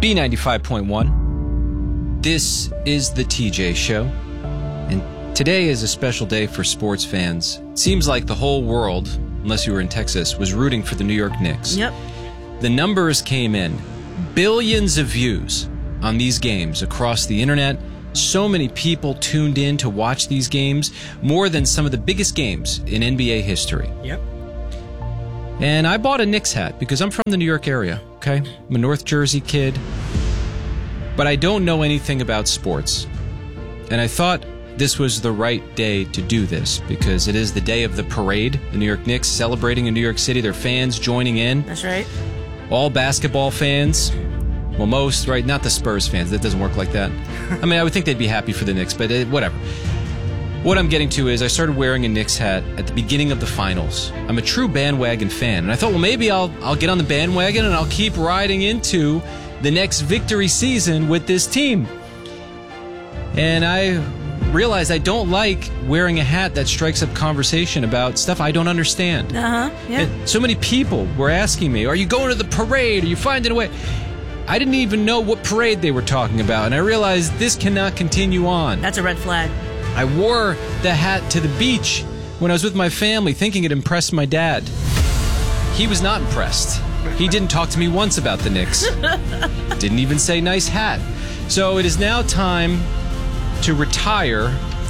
B95.1. This is the TJ Show. And today is a special day for sports fans. It seems like the whole world, unless you were in Texas, was rooting for the New York Knicks. Yep. The numbers came in. Billions of views on these games across the internet. So many people tuned in to watch these games, more than some of the biggest games in NBA history. Yep. And I bought a Knicks hat because I'm from the New York area, okay? I'm a North Jersey kid, but I don't know anything about sports. And I thought this was the right day to do this because it is the day of the parade. The New York Knicks celebrating in New York City, their fans joining in. That's right. All basketball fans. Well, most, right? Not the Spurs fans. That doesn't work like that. I mean, I would think they'd be happy for the Knicks, but whatever. What I'm getting to is I started wearing a Knicks hat at the beginning of the finals. I'm a true bandwagon fan, and I thought, well, maybe I'll get on the bandwagon and I'll keep riding into the next victory season with this team. And I realized I don't like wearing a hat that strikes up conversation about stuff I don't understand. Yeah. And so many people were asking me, are you going to the parade? Are you finding a way? I didn't even know what parade they were talking about, and I realized this cannot continue on. That's a red flag. I wore the hat to the beach when I was with my family, thinking it impressed my dad. He was not impressed. He didn't talk to me once about the Knicks. Didn't even say nice hat. So it is now time to retire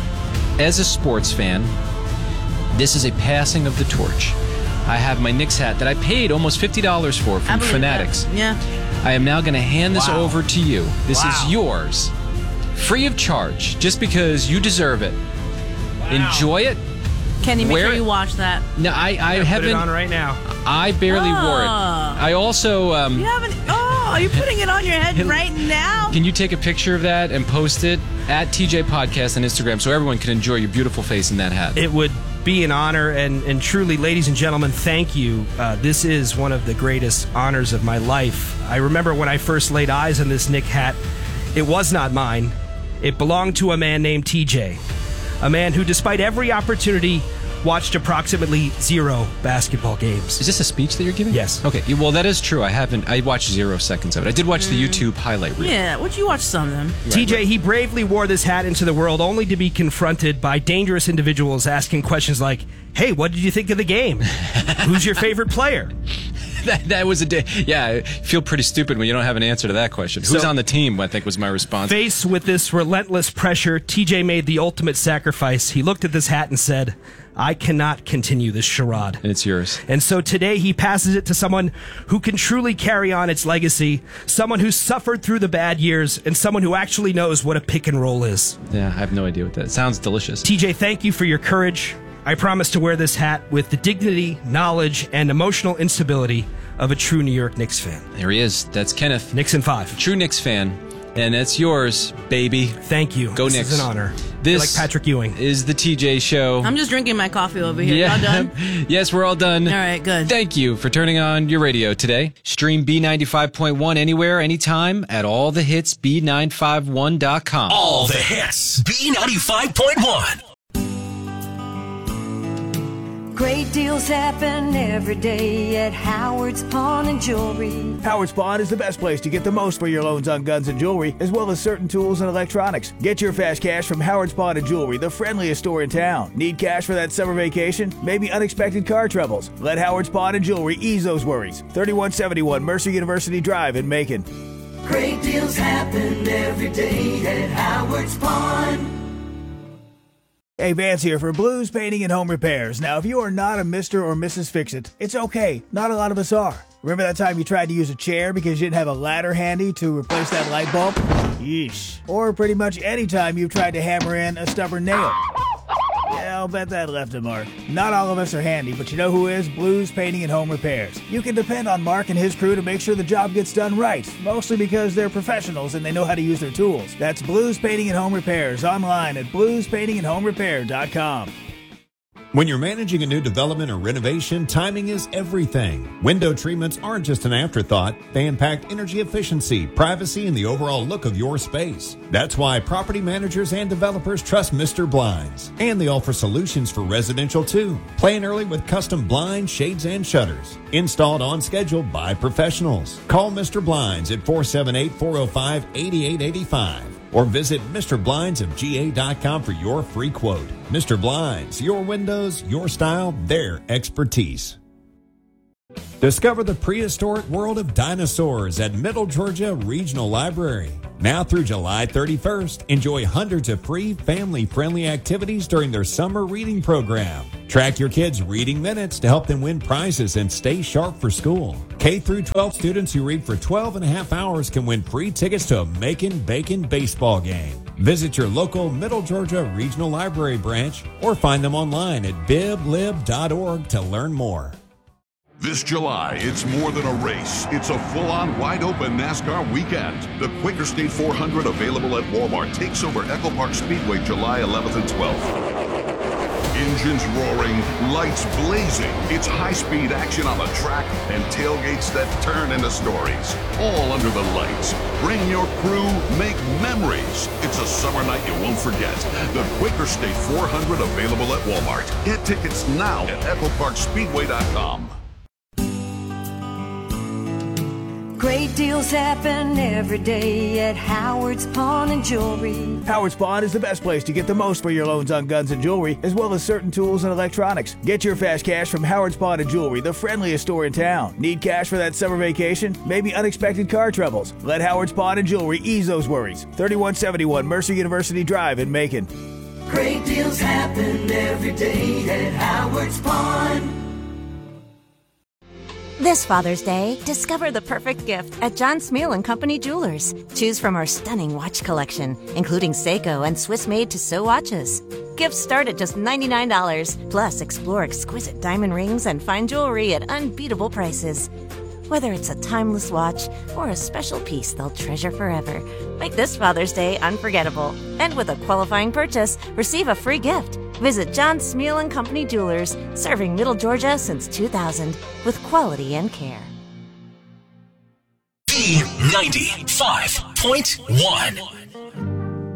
as a sports fan. This is a passing of the torch. I have my Knicks hat that I paid almost $50 for from Fanatics. That. Yeah. I am now going to hand this over to you. This is yours. Free of charge, just because you deserve it. Enjoy it. Kenny, make sure you watch that. No, I haven't. Put it on right now. I barely wore it. I also. You haven't. Are you putting it on your head right now? Can you take a picture of that and post it at TJ Podcast on Instagram so everyone can enjoy your beautiful face in that hat? It would be an honor, and truly, ladies and gentlemen, thank you. This is one of the greatest honors of my life. I remember when I first laid eyes on this Knick hat, it was not mine. It belonged to a man named TJ, a man who, despite every opportunity, watched approximately 0 basketball games. Is this a speech that you're giving? Yes. Okay, well, that is true. I watched 0 seconds of it. I did watch the YouTube highlight reel. Yeah, would you watch some of them? TJ, he bravely wore this hat into the world only to be confronted by dangerous individuals asking questions like, hey, what did you think of the game? Who's your favorite player? That was a day. Yeah, I feel pretty stupid when you don't have an answer to that question. Who's on the team, I think was my response. Faced with this relentless pressure, TJ made the ultimate sacrifice. He looked at this hat and said, I cannot continue this charade. And it's yours. And so today he passes it to someone who can truly carry on its legacy, someone who suffered through the bad years, and someone who actually knows what a pick and roll is. Yeah, I have no idea what that sounds delicious. TJ, thank you for your courage. I promise to wear this hat with the dignity, knowledge, and emotional instability of a true New York Knicks fan. There he is. That's Kenneth. Knicks in 5. True Knicks fan. And that's yours, baby. Thank you. Go Knicks. Knicks. This is an honor. This like Patrick Ewing. Is the TJ Show. I'm just drinking my coffee over here. Y'all done? Yes, we're all done. All right, good. Thank you for turning on your radio today. Stream B95.1 anywhere, anytime at allthehitsb951.com. All the hits. B95.1. Great deals happen every day at Howard's Pawn and Jewelry. Howard's Pawn is the best place to get the most for your loans on guns and jewelry, as well as certain tools and electronics. Get your fast cash from Howard's Pawn and Jewelry, the friendliest store in town. Need cash for that summer vacation? Maybe unexpected car troubles? Let Howard's Pawn and Jewelry ease those worries. 3171 Mercer University Drive in Macon. Great deals happen every day at Howard's Pawn. Hey, Vance here for Blues Painting and Home Repairs. Now, if you are not a Mr. or Mrs. Fix-It, it's okay. Not a lot of us are. Remember that time you tried to use a chair because you didn't have a ladder handy to replace that light bulb? Yeesh. Or pretty much any time you've tried to hammer in a stubborn nail. Yeah, I'll bet that left a mark. Not all of us are handy, but you know who is? Blues Painting and Home Repairs. You can depend on Mark and his crew to make sure the job gets done right, mostly because they're professionals and they know how to use their tools. That's Blues Painting and Home Repairs, online at bluespaintingandhomerepair.com. When you're managing a new development or renovation, timing is everything. Window treatments aren't just an afterthought. They impact energy efficiency, privacy, and the overall look of your space. That's why property managers and developers trust Mr. Blinds. And they offer solutions for residential too. Plan early with custom blinds, shades, and shutters. Installed on schedule by professionals. Call Mr. Blinds at 478-405-8885. Or visit MrBlindsofGA.com for your free quote. Mr. Blinds, your windows, your style, their expertise. Discover the prehistoric world of dinosaurs at Middle Georgia Regional Library. Now through July 31st, enjoy hundreds of free family-friendly activities during their summer reading program. Track your kids' reading minutes to help them win prizes and stay sharp for school. K through 12 students who read for 12 and a half hours can win free tickets to a Makin' Bacon baseball game. Visit your local Middle Georgia Regional Library branch or find them online at biblib.org to learn more. This July, it's more than a race. It's a full-on, wide-open NASCAR weekend. The Quaker State 400, available at Walmart, takes over Echo Park Speedway July 11th and 12th. Engines roaring, lights blazing. It's high-speed action on the track and tailgates that turn into stories. All under the lights. Bring your crew, make memories. It's a summer night you won't forget. The Quaker State 400, available at Walmart. Get tickets now at EchoParkSpeedway.com. Great deals happen every day at Howard's Pawn and Jewelry. Howard's Pawn is the best place to get the most for your loans on guns and jewelry, as well as certain tools and electronics. Get your fast cash from Howard's Pawn and Jewelry, the friendliest store in town. Need cash for that summer vacation? Maybe unexpected car troubles? Let Howard's Pawn and Jewelry ease those worries. 3171 Mercer University Drive in Macon. Great deals happen every day at Howard's Pawn. This Father's Day, discover the perfect gift at John Smeal & Company Jewelers. Choose from our stunning watch collection, including Seiko and Swiss-made Tissot watches. Gifts start at just $99. Plus, explore exquisite diamond rings and fine jewelry at unbeatable prices. Whether it's a timeless watch or a special piece they'll treasure forever, make this Father's Day unforgettable. And with a qualifying purchase, receive a free gift. Visit John Smeal & Company Jewelers, serving Middle Georgia since 2000 with quality and care. B95.1